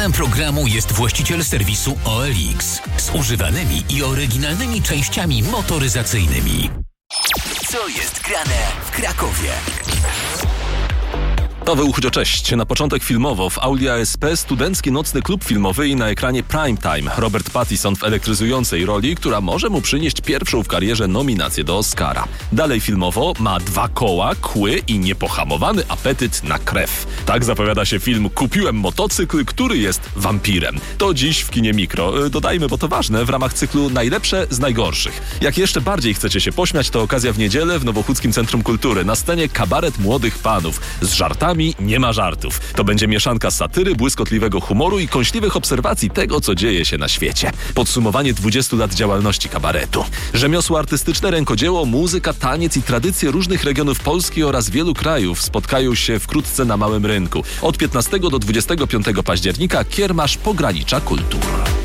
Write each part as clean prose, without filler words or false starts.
Sponsorem programu jest właściciel serwisu OLX z używanymi i oryginalnymi częściami motoryzacyjnymi. Co jest grane w Krakowie? Paweł Chudzio, cześć. Na początek filmowo w Auli ASP studencki nocny klub filmowy i na ekranie prime time. Robert Pattinson w elektryzującej roli, która może mu przynieść pierwszą w karierze nominację do Oscara. Dalej filmowo ma 2 koła, kły i niepohamowany apetyt na krew. Tak zapowiada się film Kupiłem motocykl, który jest wampirem. To dziś w kinie Mikro. Dodajmy, bo to ważne, w ramach cyklu Najlepsze z najgorszych. Jak jeszcze bardziej chcecie się pośmiać, to okazja w niedzielę w Nowochódzkim Centrum Kultury. Na scenie kabaret młodych panów z żartami nie ma żartów. To będzie mieszanka satyry, błyskotliwego humoru i kąśliwych obserwacji tego, co dzieje się na świecie. Podsumowanie 20 lat działalności kabaretu. Rzemiosło artystyczne, rękodzieło, muzyka, taniec i tradycje różnych regionów Polski oraz wielu krajów spotkają się wkrótce na Małym Rynku. Od 15 do 25 października kiermasz Pogranicza Kultur.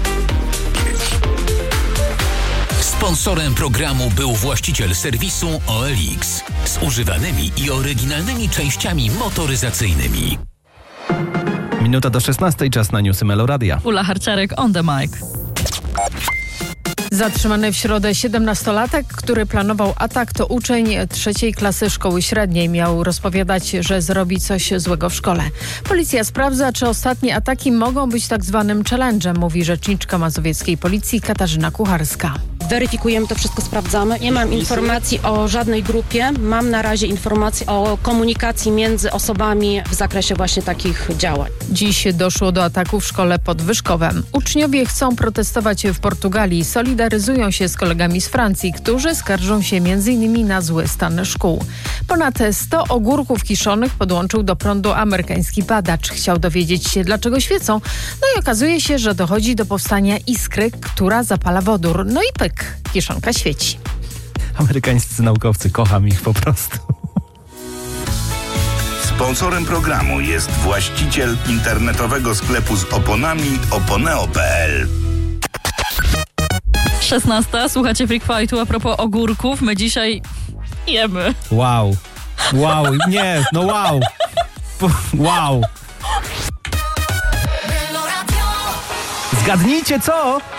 Sponsorem programu był właściciel serwisu OLX z używanymi i oryginalnymi częściami motoryzacyjnymi. Minuta do 16, czas na newsy Meloradia. Ula Harciarek on the mic. Zatrzymany w środę 17-latek, który planował atak, to uczeń 3. klasy szkoły średniej. Miał rozpowiadać, że zrobi coś złego w szkole. Policja sprawdza, czy ostatnie ataki mogą być tak zwanym challenge'em, mówi rzeczniczka mazowieckiej policji Katarzyna Kucharska. Weryfikujemy to wszystko, sprawdzamy. Nie mam informacji o żadnej grupie. Mam na razie informacje o komunikacji między osobami w zakresie właśnie takich działań. Dziś doszło do ataku w szkole pod Wyszkowem. Uczniowie chcą protestować w Portugalii. Solidaryzują się z kolegami z Francji, którzy skarżą się m.in. na zły stan szkół. Ponad 100 ogórków kiszonych podłączył do prądu amerykański badacz. Chciał dowiedzieć się, dlaczego świecą. No i okazuje się, że dochodzi do powstania iskry, która zapala wodór. No i pyk, kiszonka świeci. Amerykańscy naukowcy, kocham ich po prostu. Sponsorem programu jest właściciel internetowego sklepu z oponami oponeo.pl. 16. Słuchacie Freak Fightu. A propos ogórków, my dzisiaj jemy. Wow, nie, no wow. Wow. Zgadnijcie co?